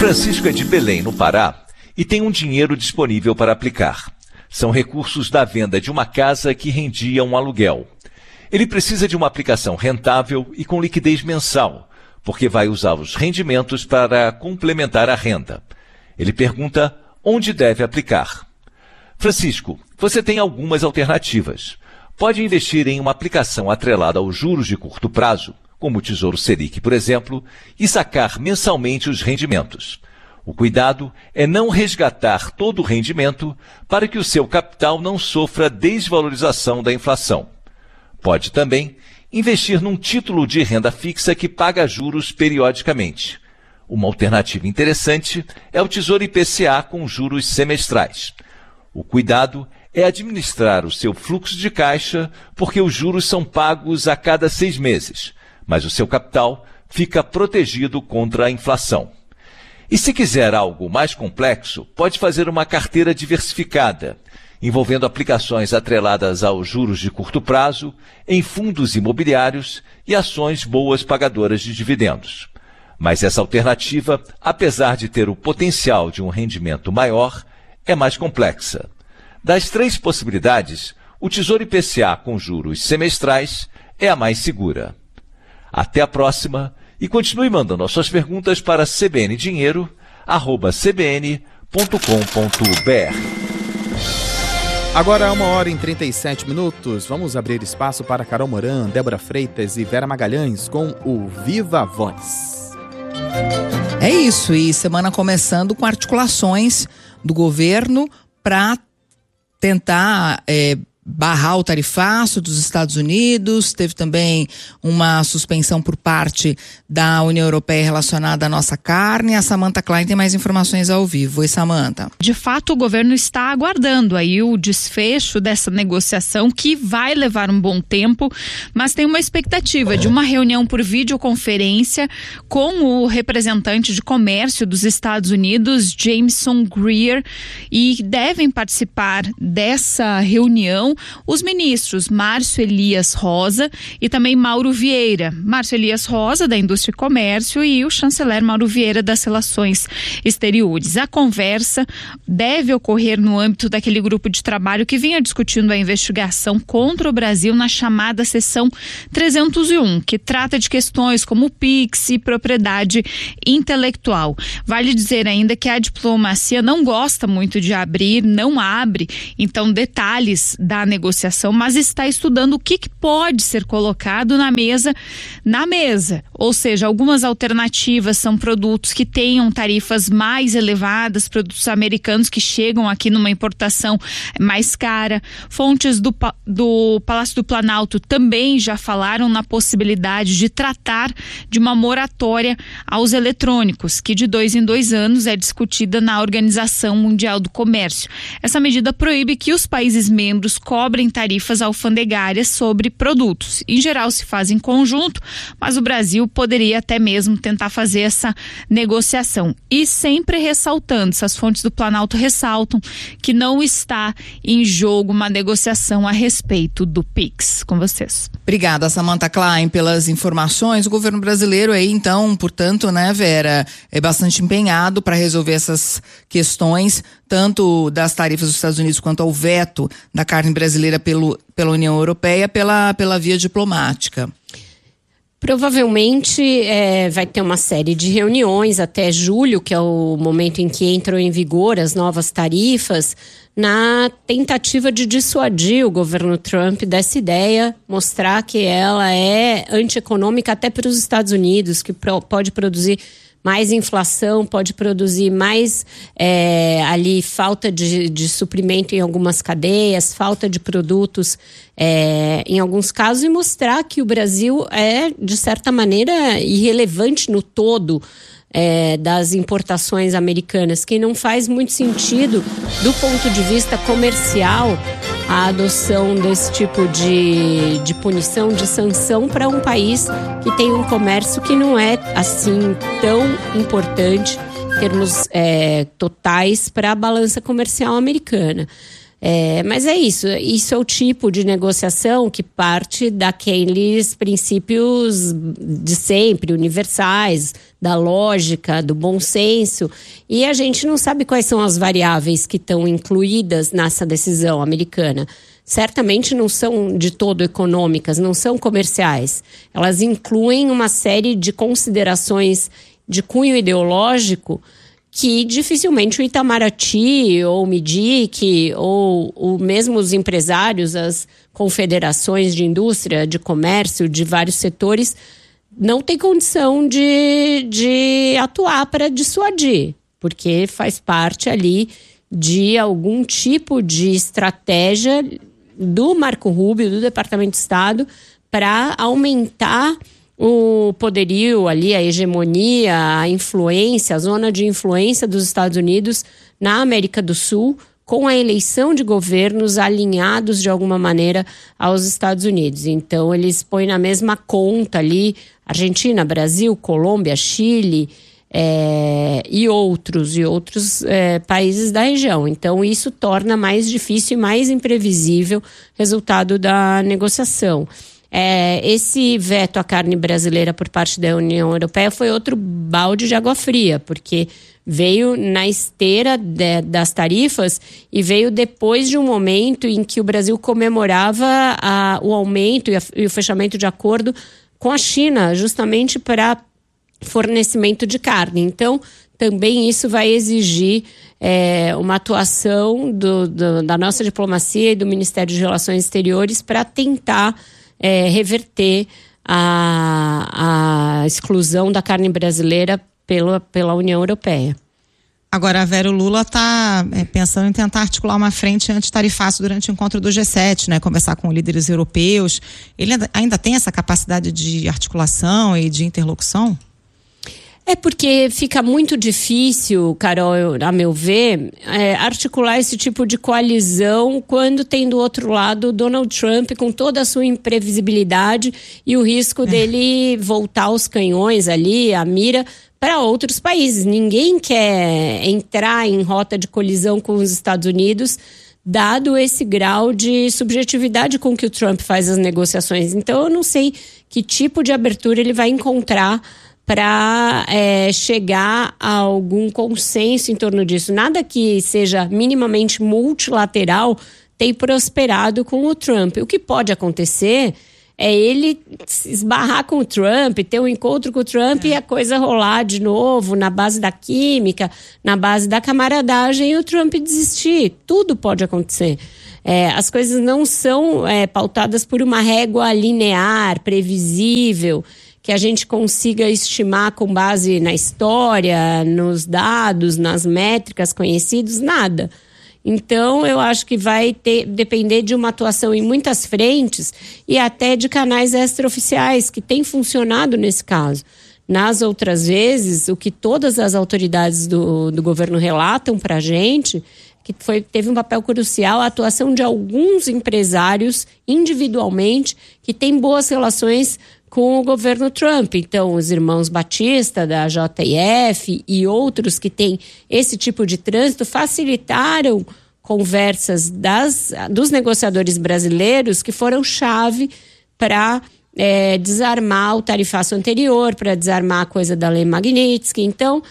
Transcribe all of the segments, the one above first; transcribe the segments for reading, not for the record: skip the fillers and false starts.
Francisco é de Belém, no Pará, e tem um dinheiro disponível para aplicar. São recursos da venda de uma casa que rendia um aluguel. Ele precisa de uma aplicação rentável e com liquidez mensal, porque vai usar os rendimentos para complementar a renda. Ele pergunta onde deve aplicar. Francisco, você tem algumas alternativas. Pode investir em uma aplicação atrelada aos juros de curto prazo, como o Tesouro Selic, por exemplo, e sacar mensalmente os rendimentos. O cuidado é não resgatar todo o rendimento para que o seu capital não sofra desvalorização da inflação. Pode também investir num título de renda fixa que paga juros periodicamente. Uma alternativa interessante é o Tesouro IPCA com juros semestrais. O cuidado é administrar o seu fluxo de caixa, porque os juros são pagos a cada 6 meses, mas o seu capital fica protegido contra a inflação. E se quiser algo mais complexo, pode fazer uma carteira diversificada, envolvendo aplicações atreladas aos juros de curto prazo, em fundos imobiliários e ações boas pagadoras de dividendos. Mas essa alternativa, apesar de ter o potencial de um rendimento maior, é mais complexa. Das 3 possibilidades, o Tesouro IPCA com juros semestrais é a mais segura. Até a próxima e continue mandando as suas perguntas para cbndinheiro@cbn.com.br. Agora 1h37. Vamos abrir espaço para Carol Moran, Débora Freitas e Vera Magalhães com o Viva Voz. É isso, e semana começando com articulações do governo para tentar barrar o tarifaço dos Estados Unidos. Teve também uma suspensão por parte da União Europeia relacionada à nossa carne. A Samantha Klein tem mais informações ao vivo. Oi, Samantha. De fato, o governo está aguardando aí o desfecho dessa negociação, que vai levar um bom tempo, mas tem uma expectativa de uma reunião por videoconferência com o representante de comércio dos Estados Unidos, Jameson Greer, e devem participar dessa reunião os ministros Márcio Elias Rosa e também Mauro Vieira. Márcio Elias Rosa, da Indústria e Comércio, e o chanceler Mauro Vieira, das Relações Exteriores. A conversa deve ocorrer no âmbito daquele grupo de trabalho que vinha discutindo a investigação contra o Brasil na chamada Seção 301, que trata de questões como PIX e propriedade intelectual. Vale dizer ainda que a diplomacia não gosta muito de abrir, não abre, então, detalhes da negociação, mas está estudando o que pode ser colocado na mesa. Ou seja, algumas alternativas são produtos que tenham tarifas mais elevadas, produtos americanos que chegam aqui numa importação mais cara. Fontes do Palácio do Planalto também já falaram na possibilidade de tratar de uma moratória aos eletrônicos, que de 2 em 2 anos é discutida na Organização Mundial do Comércio. Essa medida proíbe que os países membros cobrem tarifas alfandegárias sobre produtos. Em geral se faz em conjunto, mas o Brasil poderia até mesmo tentar fazer essa negociação. E sempre ressaltando, essas fontes do Planalto ressaltam que não está em jogo uma negociação a respeito do PIX. Com vocês. Obrigada, Samantha Klein, pelas informações. O governo brasileiro aí, então, portanto, né, Vera, é bastante empenhado para resolver essas questões, tanto das tarifas dos Estados Unidos quanto ao veto da carne brasileira pela União Europeia, pela via diplomática. Provavelmente vai ter uma série de reuniões até julho, que é o momento em que entram em vigor as novas tarifas, na tentativa de dissuadir o governo Trump dessa ideia, mostrar que ela é antieconômica até para os Estados Unidos, que pode produzir mais inflação, pode produzir mais ali falta de suprimento em algumas cadeias, falta de produtos em alguns casos, e mostrar que o Brasil é, de certa maneira, irrelevante no todo das importações americanas, que não faz muito sentido do ponto de vista comercial a adoção desse tipo de punição, de sanção para um país que tem um comércio que não é assim tão importante em termos totais para a balança comercial americana. Mas é isso é o tipo de negociação que parte daqueles princípios de sempre, universais, da lógica, do bom senso, e a gente não sabe quais são as variáveis que estão incluídas nessa decisão americana. Certamente não são de todo econômicas, não são comerciais. Elas incluem uma série de considerações de cunho ideológico que dificilmente o Itamaraty ou o MIDIC ou mesmo os empresários, as confederações de indústria, de comércio, de vários setores, não têm condição de atuar para dissuadir, porque faz parte ali de algum tipo de estratégia do Marco Rubio, do Departamento de Estado, para aumentar o poderio ali, a hegemonia, a influência, a zona de influência dos Estados Unidos na América do Sul, com a eleição de governos alinhados de alguma maneira aos Estados Unidos. Então eles põem na mesma conta ali Argentina, Brasil, Colômbia, Chile e outros países da região. Então isso torna mais difícil e mais imprevisível o resultado da negociação. Esse veto à carne brasileira por parte da União Europeia foi outro balde de água fria, porque veio na esteira das tarifas e veio depois de um momento em que o Brasil comemorava o aumento e o fechamento de acordo com a China, justamente para fornecimento de carne. Então, também isso vai exigir uma atuação da nossa diplomacia e do Ministério de Relações Exteriores para tentar reverter a exclusão da carne brasileira pela União Europeia. Agora, Vera, o Lula está pensando em tentar articular uma frente antitarifaço durante o encontro do G7, né? Conversar com líderes europeus. Ele ainda tem essa capacidade de articulação e de interlocução? Porque fica muito difícil, Carol, a meu ver, articular esse tipo de coalizão quando tem do outro lado Donald Trump com toda a sua imprevisibilidade e o risco dele voltar aos canhões ali, a mira, para outros países. Ninguém quer entrar em rota de colisão com os Estados Unidos, dado esse grau de subjetividade com que o Trump faz as negociações. Então eu não sei que tipo de abertura ele vai encontrar para chegar a algum consenso em torno disso. Nada que seja minimamente multilateral tem prosperado com o Trump. O que pode acontecer é ele esbarrar com o Trump, ter um encontro com o Trump e a coisa rolar de novo na base da química, na base da camaradagem e o Trump desistir. Tudo pode acontecer. As coisas não são pautadas por uma régua linear, previsível, que a gente consiga estimar com base na história, nos dados, nas métricas conhecidas, nada. Então, eu acho que vai depender de uma atuação em muitas frentes e até de canais extraoficiais, que tem funcionado nesse caso. Nas outras vezes, o que todas as autoridades do governo relatam para a gente, que teve um papel crucial a atuação de alguns empresários individualmente que têm boas relações com o governo Trump. Então, os irmãos Batista, da JF e outros que têm esse tipo de trânsito facilitaram conversas dos negociadores brasileiros que foram chave para desarmar o tarifaço anterior, para desarmar a coisa da lei Magnitsky. Então,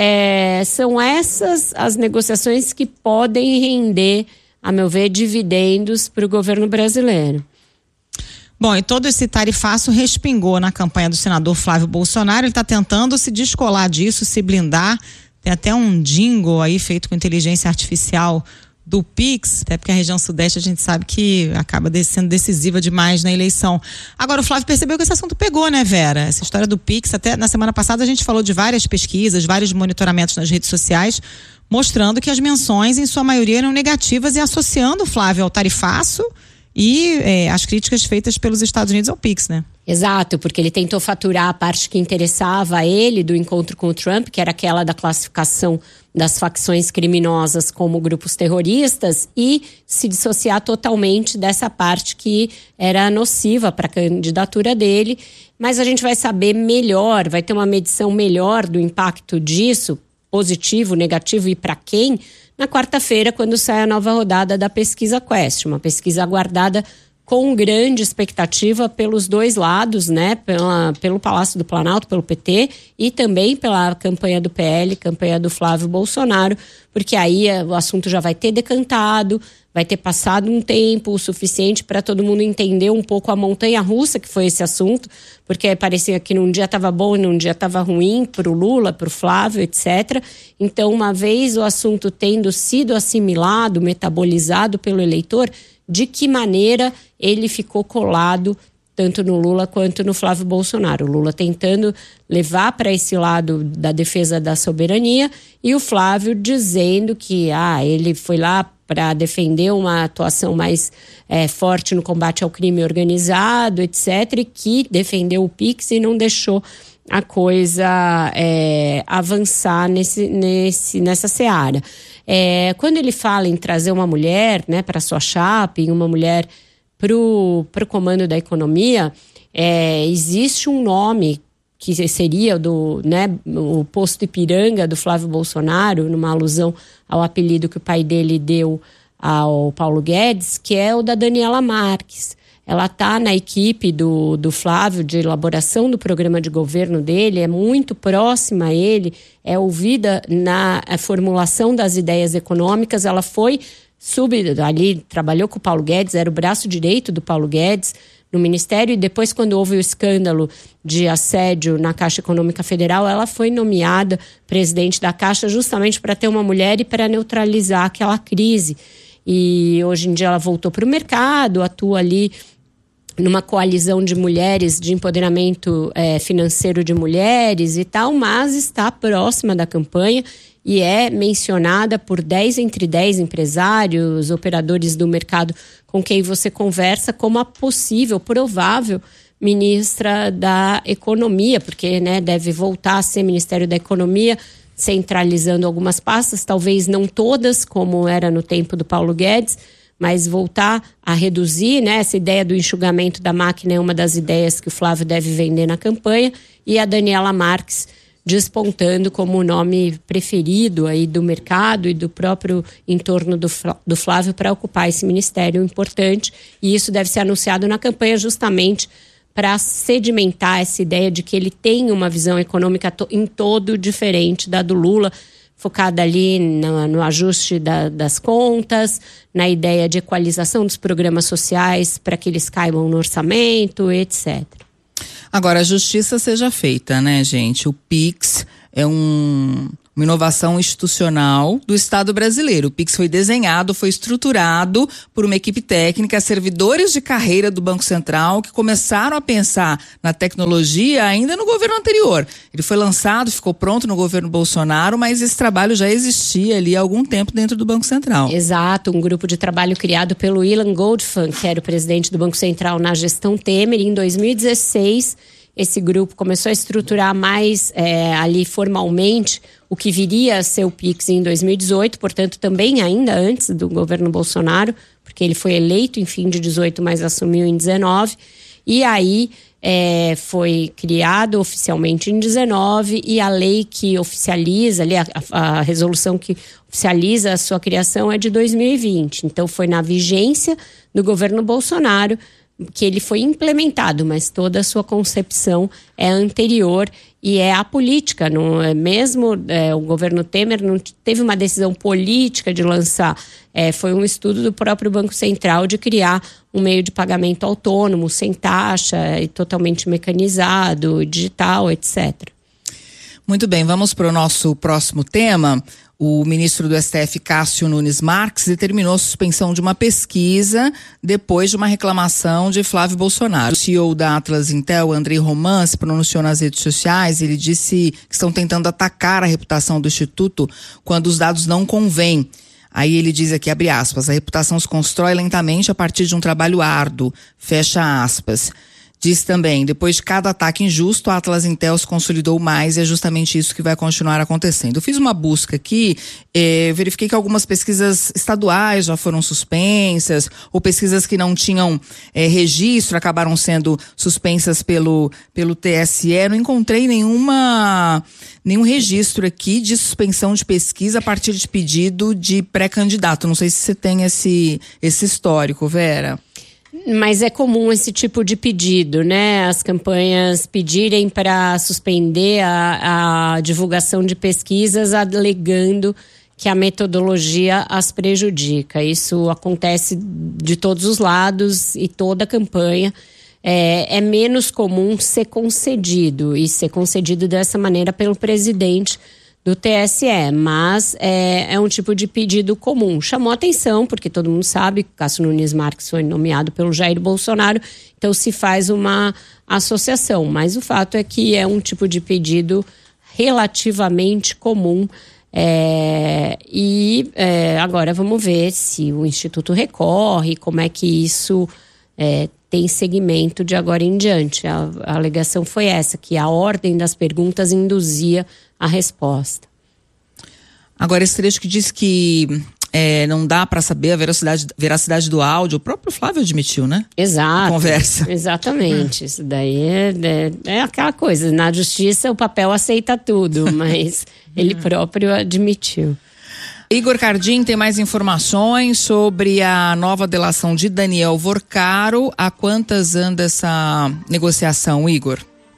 são essas as negociações que podem render, a meu ver, dividendos para o governo brasileiro. Bom, e todo esse tarifaço respingou na campanha do senador Flávio Bolsonaro. Ele está tentando se descolar disso, se blindar. Tem até um jingle aí feito com inteligência artificial do Pix, até porque a região sudeste a gente sabe que acaba sendo decisiva demais na eleição. Agora, o Flávio percebeu que esse assunto pegou, né, Vera? Essa história do Pix, até na semana passada a gente falou de várias pesquisas, vários monitoramentos nas redes sociais, mostrando que as menções, em sua maioria, eram negativas e associando o Flávio ao tarifaço e as críticas feitas pelos Estados Unidos ao Pix, né? Exato, porque ele tentou faturar a parte que interessava a ele do encontro com o Trump, que era aquela da classificação das facções criminosas como grupos terroristas, e se dissociar totalmente dessa parte que era nociva para a candidatura dele. Mas a gente vai saber melhor, vai ter uma medição melhor do impacto disso positivo, negativo e para quem, na quarta-feira, quando sai a nova rodada da pesquisa Quest, uma pesquisa aguardada com grande expectativa pelos dois lados, né? Pelo Palácio do Planalto, pelo PT e também pela campanha do PL, campanha do Flávio Bolsonaro, porque aí o assunto já vai ter decantado, vai ter passado um tempo o suficiente para todo mundo entender um pouco a montanha-russa que foi esse assunto, porque parecia que num dia estava bom e num dia estava ruim para o Lula, para o Flávio, etc. Então, uma vez o assunto tendo sido assimilado, metabolizado pelo eleitor, de que maneira ele ficou colado tanto no Lula quanto no Flávio Bolsonaro. O Lula tentando levar para esse lado da defesa da soberania e o Flávio dizendo que ele foi lá para defender uma atuação mais forte no combate ao crime organizado, etc., e que defendeu o PIX e não deixou a coisa avançar nessa seara. Quando ele fala em trazer uma mulher, né, para sua chapa, uma mulher para o comando da economia, existe um nome que seria o posto Ipiranga do Flávio Bolsonaro, numa alusão ao apelido que o pai dele deu ao Paulo Guedes, que é o da Daniela Marques. Ela está na equipe do Flávio de elaboração do programa de governo dele, é muito próxima a ele, é ouvida na formulação das ideias econômicas. Ela foi ali, trabalhou com o Paulo Guedes, era o braço direito do Paulo Guedes no Ministério, e depois, quando houve o escândalo de assédio na Caixa Econômica Federal, ela foi nomeada presidente da Caixa justamente para ter uma mulher e para neutralizar aquela crise. E hoje em dia ela voltou para o mercado, atua ali numa coalizão de mulheres, de empoderamento financeiro de mulheres e tal, mas está próxima da campanha e é mencionada por 10 entre 10 empresários, operadores do mercado com quem você conversa como a possível, provável ministra da Economia, porque deve voltar a ser Ministério da Economia, centralizando algumas pastas, talvez não todas, como era no tempo do Paulo Guedes, mas voltar a reduzir, essa ideia do enxugamento da máquina é uma das ideias que o Flávio deve vender na campanha, e a Daniela Marques despontando como o nome preferido aí do mercado e do próprio entorno do Flávio para ocupar esse ministério importante, e isso deve ser anunciado na campanha justamente para sedimentar essa ideia de que ele tem uma visão econômica em todo diferente da do Lula, focada ali no ajuste das contas, na ideia de equalização dos programas sociais para que eles caibam no orçamento, etc. Agora, a justiça seja feita, né, gente? O PIX é uma inovação institucional do Estado brasileiro. O PIX foi desenhado, foi estruturado por uma equipe técnica, servidores de carreira do Banco Central, que começaram a pensar na tecnologia ainda no governo anterior. Ele foi lançado, ficou pronto no governo Bolsonaro, mas esse trabalho já existia ali há algum tempo dentro do Banco Central. Exato, um grupo de trabalho criado pelo Ilan Goldfund, que era o presidente do Banco Central na gestão Temer, em 2016. Esse grupo começou a estruturar mais ali formalmente o que viria a ser o PIX em 2018, portanto também ainda antes do governo Bolsonaro, porque ele foi eleito em fim de 18, mas assumiu em 19, e aí foi criado oficialmente em 19, e a lei que oficializa, ali a resolução que oficializa a sua criação é de 2020, então foi na vigência do governo Bolsonaro que ele foi implementado, mas toda a sua concepção é anterior e é apolítica. Não é mesmo o governo Temer não teve uma decisão política de lançar, foi um estudo do próprio Banco Central de criar um meio de pagamento autônomo, sem taxa e totalmente mecanizado, digital, etc. Muito bem, vamos para o nosso próximo tema. O ministro do STF, Cássio Nunes Marques, determinou a suspensão de uma pesquisa depois de uma reclamação de Flávio Bolsonaro. O CEO da Atlas Intel, Andrei Roman, se pronunciou nas redes sociais. Ele disse que estão tentando atacar a reputação do Instituto quando os dados não convêm. Aí ele diz aqui, abre aspas, a reputação se constrói lentamente a partir de um trabalho árduo, fecha aspas. Diz também, depois de cada ataque injusto, a Atlas Intel se consolidou mais e é justamente isso que vai continuar acontecendo. Eu fiz uma busca aqui, verifiquei que algumas pesquisas estaduais já foram suspensas, ou pesquisas que não tinham registro acabaram sendo suspensas pelo TSE. Não encontrei nenhum registro aqui de suspensão de pesquisa a partir de pedido de pré-candidato. Não sei se você tem esse histórico, Vera. Mas é comum esse tipo de pedido, né? As campanhas pedirem para suspender a divulgação de pesquisas, alegando que a metodologia as prejudica. Isso acontece de todos os lados e toda a campanha. É menos comum ser concedido, e ser concedido dessa maneira pelo presidente do TSE, mas é um tipo de pedido comum. Chamou atenção, porque todo mundo sabe que Cássio Nunes Marques foi nomeado pelo Jair Bolsonaro, então se faz uma associação, mas o fato é que é um tipo de pedido relativamente comum. Agora vamos ver se o Instituto recorre, como é que isso tem segmento de agora em diante. A alegação foi essa, que a ordem das perguntas induzia a resposta. Agora, esse trecho que diz que não dá para saber a veracidade do áudio, o próprio Flávio admitiu, né? Exato. Conversa. Exatamente. Isso daí é aquela coisa. Na justiça, o papel aceita tudo, mas ele próprio admitiu. Igor Cardim tem mais informações sobre a nova delação de Daniel Vorcaro. A quantas anda essa negociação, Igor?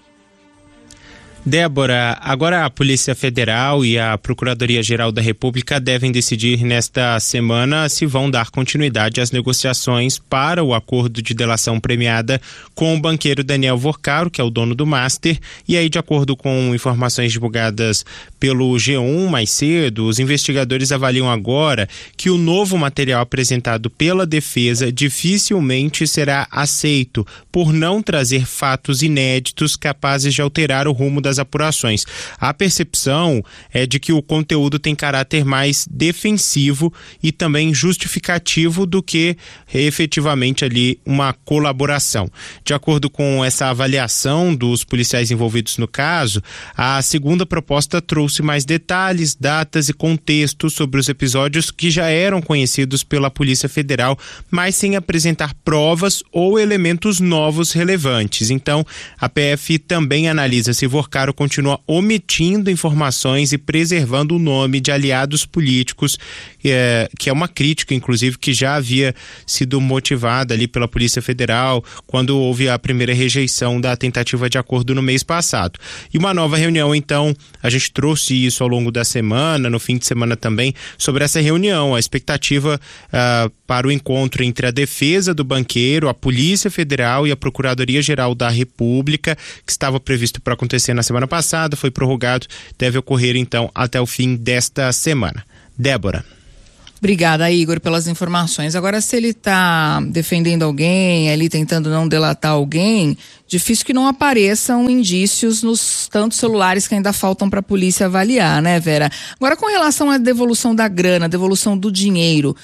Débora, agora a Polícia Federal e a Procuradoria-Geral da República devem decidir nesta semana se vão dar continuidade às negociações para o acordo de delação premiada com o banqueiro Daniel Vorcaro, que é o dono do Master. E aí, de acordo com informações divulgadas pelo G1 mais cedo, os investigadores avaliam agora que o novo material apresentado pela defesa dificilmente será aceito por não trazer fatos inéditos capazes de alterar o rumo das apurações. A percepção é de que o conteúdo tem caráter mais defensivo e também justificativo do que efetivamente ali uma colaboração. De acordo com essa avaliação dos policiais envolvidos no caso, a segunda proposta trouxe mais detalhes, datas e contextos sobre os episódios que já eram conhecidos pela Polícia Federal, mas sem apresentar provas ou elementos novos relevantes. Então, a PF também analisa se Vorcaro continua omitindo informações e preservando o nome de aliados políticos, que é uma crítica, inclusive, que já havia sido motivada ali pela Polícia Federal quando houve a primeira rejeição da tentativa de acordo no mês passado. E uma nova reunião, então, a gente trouxe isso ao longo da semana, no fim de semana também, sobre essa reunião, a expectativa para o encontro entre a defesa do banqueiro, a Polícia Federal e a Procuradoria-Geral da República, que estava previsto para acontecer na semana passada, foi prorrogado, deve ocorrer então até o fim desta semana. Débora. Obrigada, Igor, pelas informações. Agora, se ele está defendendo alguém, ali tentando não delatar alguém, difícil que não apareçam indícios nos tantos celulares que ainda faltam para a polícia avaliar, né, Vera? Agora, com relação à devolução da grana, devolução do dinheiro,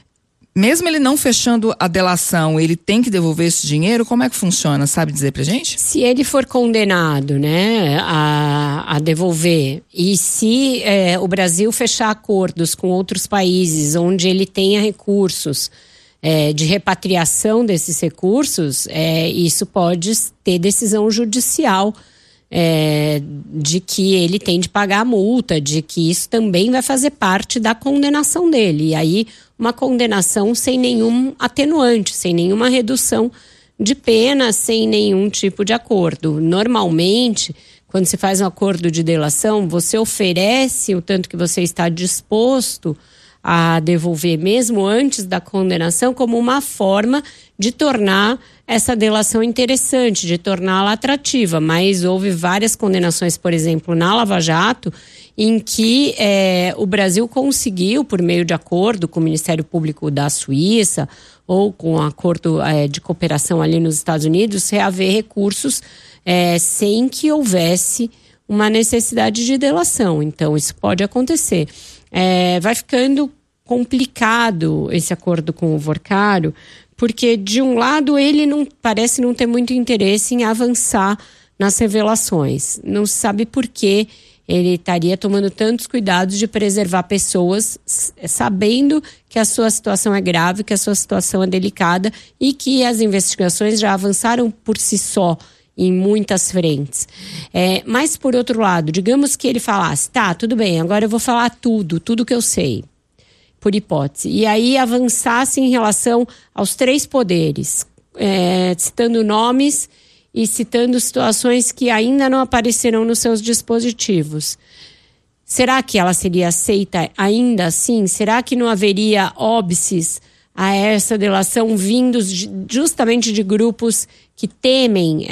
mesmo ele não fechando a delação, ele tem que devolver esse dinheiro? Como é que funciona? Sabe dizer pra gente? Se ele for condenado, né, a devolver, e se o Brasil fechar acordos com outros países onde ele tenha recursos de repatriação desses recursos, isso pode ter decisão judicial de que ele tem de pagar a multa, de que isso também vai fazer parte da condenação dele. E aí, uma condenação sem nenhum atenuante, sem nenhuma redução de pena, sem nenhum tipo de acordo. Normalmente, quando se faz um acordo de delação, você oferece o tanto que você está disposto a devolver mesmo antes da condenação, como uma forma de tornar essa delação interessante, de torná-la atrativa. Mas houve várias condenações, por exemplo, na Lava Jato, em que o Brasil conseguiu, por meio de acordo com o Ministério Público da Suíça ou com um acordo de cooperação ali nos Estados Unidos, reaver recursos sem que houvesse uma necessidade de delação. Então, isso pode acontecer. Vai ficando complicado esse acordo com o Vorcaro, porque de um lado ele parece não ter muito interesse em avançar nas revelações. Não se sabe por que ele estaria tomando tantos cuidados de preservar pessoas, sabendo que a sua situação é grave, que a sua situação é delicada e que as investigações já avançaram por si só em muitas frentes. Mas, por outro lado, digamos que ele falasse, tá, tudo bem, agora eu vou falar tudo que eu sei, por hipótese. E aí avançasse em relação aos 3 poderes, citando nomes e citando situações que ainda não aparecerão nos seus dispositivos. Será que ela seria aceita ainda assim? Será que não haveria óbices a essa delação vindos justamente de grupos que temem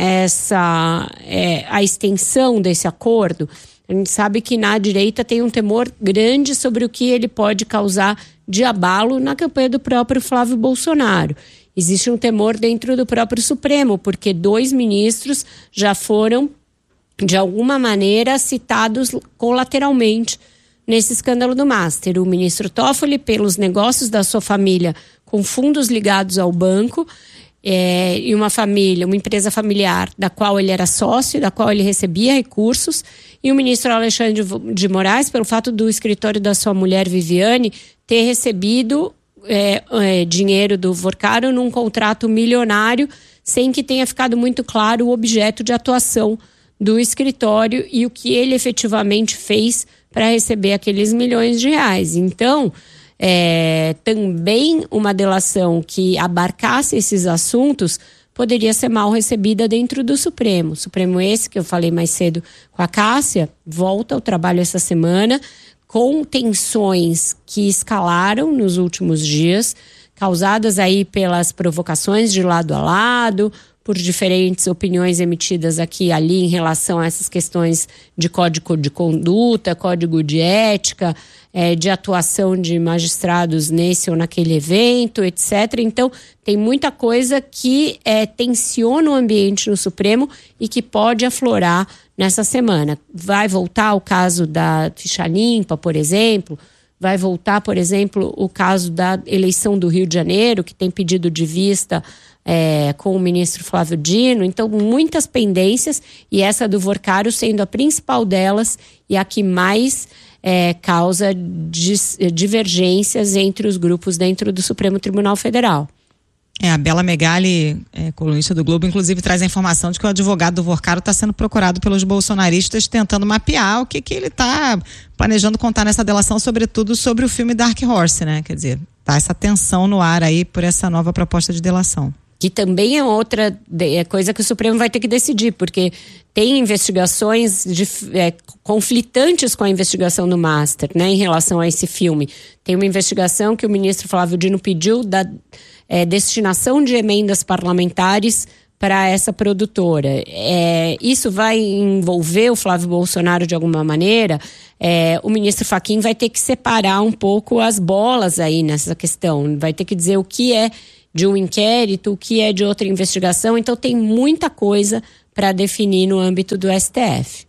a extensão desse acordo? A gente sabe que na direita tem um temor grande sobre o que ele pode causar de abalo na campanha do próprio Flávio Bolsonaro. Existe um temor dentro do próprio Supremo, porque 2 ministros já foram, de alguma maneira, citados colateralmente nesse escândalo do Master. O ministro Toffoli, pelos negócios da sua família com fundos ligados ao banco, e uma empresa familiar da qual ele era sócio, da qual ele recebia recursos, e o ministro Alexandre de Moraes, pelo fato do escritório da sua mulher Viviane ter recebido dinheiro do Vorcaro num contrato milionário, sem que tenha ficado muito claro o objeto de atuação do escritório e o que ele efetivamente fez para receber aqueles milhões de reais. Então, também uma delação que abarcasse esses assuntos poderia ser mal recebida dentro do Supremo. O Supremo esse, que eu falei mais cedo com a Cássia, volta ao trabalho essa semana, com tensões que escalaram nos últimos dias, causadas aí pelas provocações de lado a lado, por diferentes opiniões emitidas aqui e ali em relação a essas questões de código de conduta, código de ética, de atuação de magistrados nesse ou naquele evento, etc. Então, tem muita coisa que tensiona o ambiente no Supremo e que pode aflorar nessa semana. Vai voltar o caso da ficha limpa, por exemplo. Vai voltar, por exemplo, o caso da eleição do Rio de Janeiro, que tem pedido de vista com o ministro Flávio Dino. Então, muitas pendências, e essa do Vorcaro sendo a principal delas e a que mais causa divergências entre os grupos dentro do Supremo Tribunal Federal. A Bela Megali, colunista do Globo, inclusive traz a informação de que o advogado do Vorcaro está sendo procurado pelos bolsonaristas tentando mapear o que ele está planejando contar nessa delação, sobretudo sobre o filme Dark Horse, né? Quer dizer, tá essa tensão no ar aí por essa nova proposta de delação. Que também é outra coisa que o Supremo vai ter que decidir, porque tem investigações conflitantes com a investigação do Master, né, em relação a esse filme. Tem uma investigação que o ministro Flávio Dino pediu da destinação de emendas parlamentares para essa produtora. Isso vai envolver o Flávio Bolsonaro de alguma maneira. O ministro Fachin vai ter que separar um pouco as bolas aí nessa questão. Vai ter que dizer o que é de um inquérito, o que é de outra investigação. Então tem muita coisa para definir no âmbito do STF.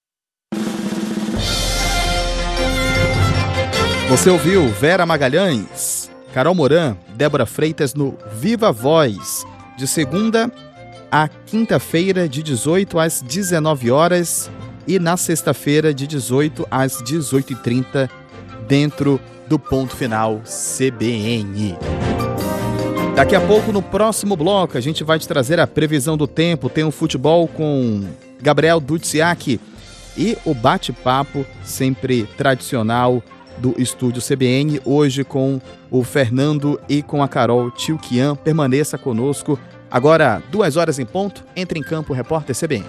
Você ouviu Vera Magalhães, Carol Moran, Débora Freitas no Viva Voz, de segunda a quinta-feira, de 18 às 19 horas e na sexta-feira, de 18 às 18h30, dentro do Ponto Final CBN. Daqui a pouco, no próximo bloco, a gente vai te trazer a previsão do tempo. Tem um futebol com Gabriel Dutsiak e o bate-papo sempre tradicional do Estúdio CBN, hoje com o Fernando e com a Carol Tilquian. Permaneça conosco. Agora, 2 horas em ponto, entra em campo o repórter CBN.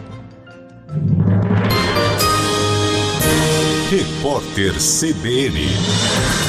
Repórter CBN.